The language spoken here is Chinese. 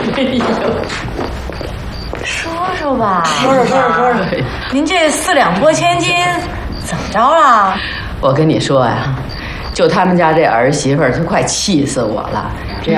哎呦， 说吧， 说说， 您这4两拨千斤怎么着了？ 我跟你说呀，就他们家这儿媳妇儿，她快气死我了。这样。